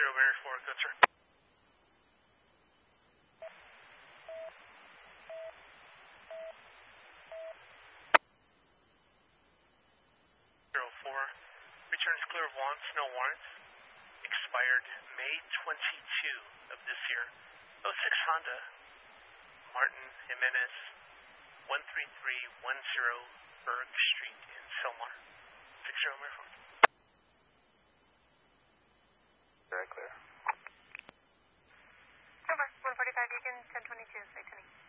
Mary 4, good sir. 04, returns clear of wants, no warrants. Expired May 22 of this year. 06 Honda, Martin Jimenez, 13310 Berg Street in Sylmar. 60 Mary 4. Very clear. Over, 145 Beacon, 1022, say to me.